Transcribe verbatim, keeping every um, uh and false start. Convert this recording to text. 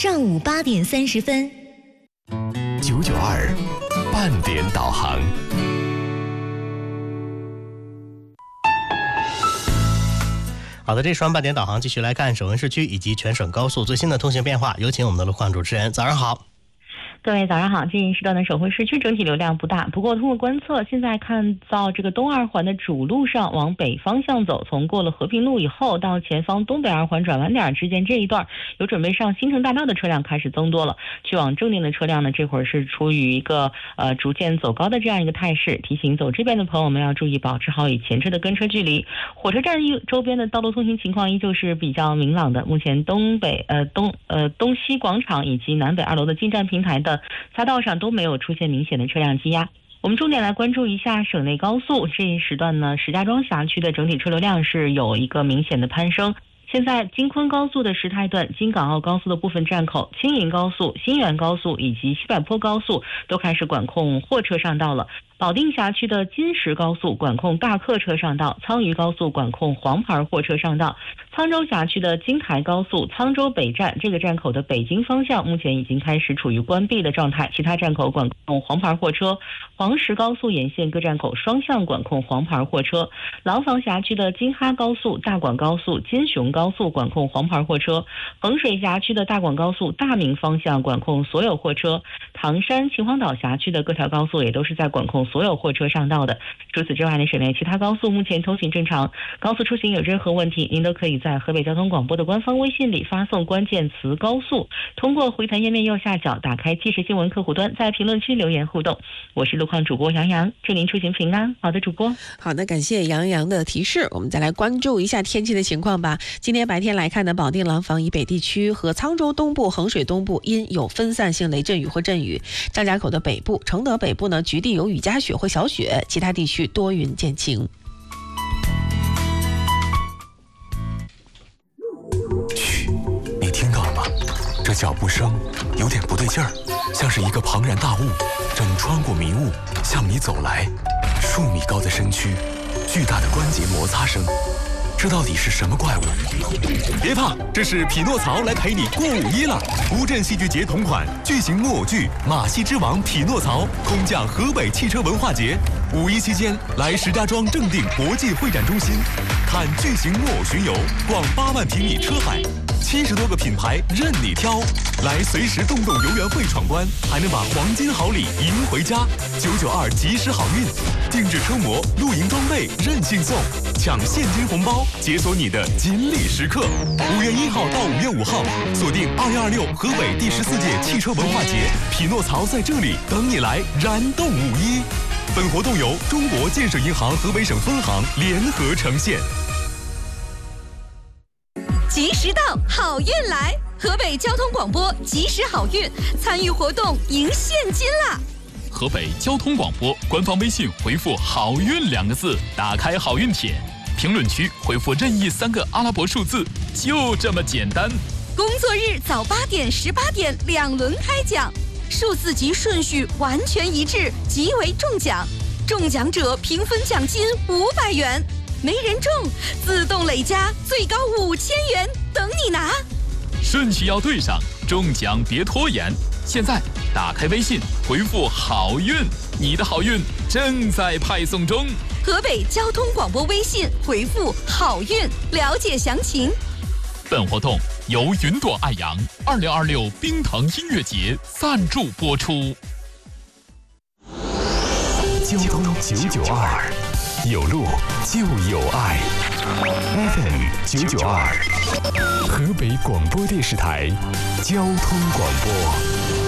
上午八点三十分。 九九二半点导航。 好的，这时半点导航继续来看省文市区以及全省高速最新的通行变化，有请我们的路况主持人。早上好。 各位早上好，这一时段的省会市区整体流量不大，不过通过观测，现在看到这个东二环的主路上往北方向走，从过了和平路以后到前方东北二环转弯点之间这一段，有准备上新城大道的车辆开始增多了。去往正定的车辆呢，这会儿是处于一个呃逐渐走高的这样一个态势，提醒走这边的朋友们要注意保持好与前车的跟车距离。火车站周边的道路通行情况依旧是比较明朗的，目前东北呃东呃东西广场以及南北二楼的进站平台的匝道上都没有出现明显的车辆积压。我们重点来关注一下省内高速，这一时段呢，石家庄辖区的整体车流量是有一个明显的攀升。现在京昆高速的石泰段、京港澳高速的部分站口、青银高速、新源高速以及西柏坡高速都开始管控货车上道了。保定辖区的金石高速管控大客车上道，沧渝高速管控黄牌货车上道。沧州辖区的京台高速沧州北站这个站口的北京方向目前已经开始处于关闭的状态，其他站口管控黄牌货车。黄石高速沿线各站口双向管控黄牌货车。廊坊辖区的京哈高速、大广高速、金雄高速管控黄牌货车。衡水辖区的大广高速大明方向管控所有货车。唐山秦皇岛辖区的各条高速也都是在管控所有货车上道的。除此之外呢，省内其他高速目前通行正常。高速出行有任何问题，您都可以在河北交通广播的官方微信里发送关键词高速，通过回弹页面右下角打开即时新闻客户端，在评论区留言互动。我是路况主播杨洋，祝您出行平安。好的，主播。 好的，感谢杨洋的提示。我们再来关注一下天气的情况吧。今天白天来看呢，保定廊坊以北地区和沧州东部、衡水东部因有分散性雷阵雨或阵雨，张家口的北部、承德北部呢局地有雨夹雪或小雪，其他地区多云见晴。 嘘，你听到了吗？这脚步声有点不对劲儿，像是一个庞然大物正穿过迷雾向你走来。数米高的身躯，巨大的关节摩擦声，这到底是什么怪物？别怕，这是匹诺曹来陪你过五一了。乌镇戏剧节同款巨型木偶剧《马戏之王匹诺曹》空降河北汽车文化节，五一期间来石家庄正定国际会展中心看巨型木偶巡游，逛八万平米车海，七十多个品牌任你挑，来随时动动游园会闯关，还能把黄金好礼赢回家。九九二及时好运，定制车模、露营装备任性送，抢现金红包，解锁你的锦鲤时刻。五月一号到五月五号，锁定二零二六河北第十四届汽车文化节，匹诺曹在这里等你来燃动五一。本活动由中国建设银行河北省分行联合呈现。 及时到，好运来！河北交通广播及时好运，参与活动赢现金啦！ 河北交通广播官方微信回复“好运”两个字，打开好运帖，评论区回复任意三个阿拉伯数字，就这么简单。 工作日早八点、十八点两轮开奖，数字及顺序完全一致，即为中奖。中奖者平分奖金五百元。没人中，自动累加最高五千元，等你拿。 顺序要对上，中奖别拖延。现在打开微信，回复“好运”，你的好运正在派送中。 河北交通广播微信回复“好运”，了解详情。 本活动由云朵爱扬二零二六冰腾音乐节赞助播出。 交通九九二。有路就有爱 ，F M 九九二，河北广播电视台交通广播。